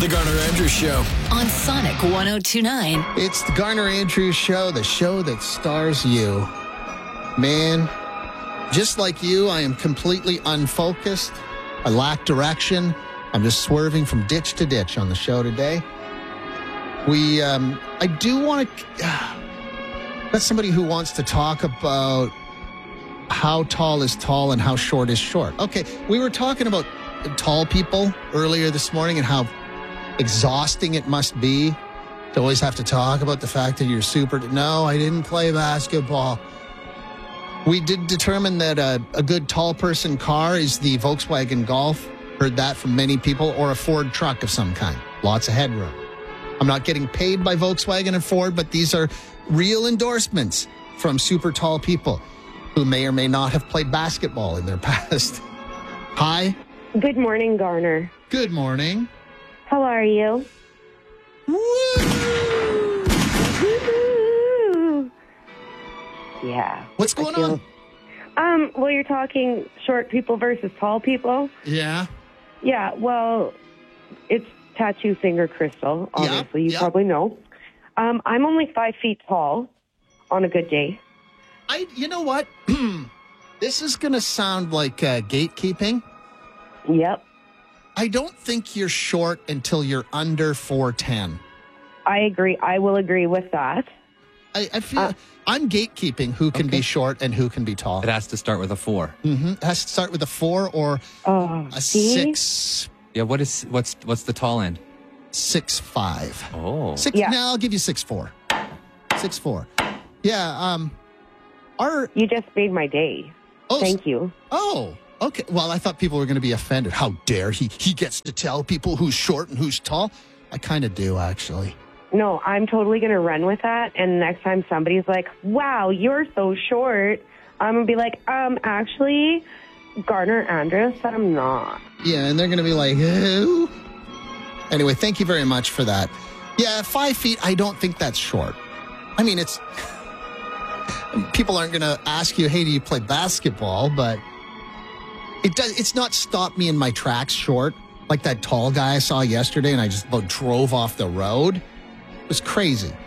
The Garner Andrews Show on Sonic 102.9. It's the Garner Andrews Show, the show that stars you. Man, just like you, I am completely unfocused. I lack direction. I'm just swerving from ditch to ditch on the show today. I do want to... That's somebody who wants to talk about how tall is tall and how short is short. Okay, we were talking about tall people earlier this morning and how exhausting it must be to always have to talk about the fact that you're super... No, I didn't play basketball. We did determine that a good tall person car is the Volkswagen Golf. Heard that from many people, or a Ford truck of some kind. Lots of headroom. I'm not getting paid by Volkswagen and Ford, but these are real endorsements from super tall people who may or may not have played basketball in their past. Hi. Good morning, Garner. Good morning. How are you? Woo! Yeah. What's going on? Well, you're talking short people versus tall people. Yeah. Yeah, well, it's tattoo finger crystal, obviously. You probably know. I'm only 5 feet tall on a good day. You know what? This is going to sound like gatekeeping. Yep. I don't think you're short until you're under 4'10". I agree. I will agree with that. I feel I'm gatekeeping who can be short and who can be tall. It has to start with a 4. Mm-hmm. It has to start with a 4 or a 6. Yeah, what's the tall end? 6'5". Oh. No, I'll give you 6'4". 6'4". Yeah, You just made my day. Thank you. Oh, okay. Well, I thought people were going to be offended. How dare he? He gets to tell people who's short and who's tall. I kind of do, actually. No, I'm totally going to run with that. And next time somebody's like, wow, you're so short, I'm going to be like, actually, Garner Andrews, I'm not. Yeah, and they're going to be like, who? Anyway, thank you very much for that. Yeah, 5 feet, I don't think that's short. I mean, it's... People aren't going to ask you, hey, do you play basketball? But it's not stopped me in my tracks short. Like that tall guy I saw yesterday, and I just about drove off the road. It was crazy.